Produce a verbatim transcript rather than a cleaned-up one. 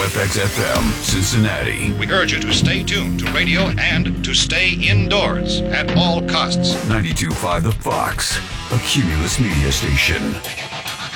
F X F M, Cincinnati. We urge you to stay tuned to radio and to stay indoors at all costs. ninety-two point five The Fox, a Cumulus media station.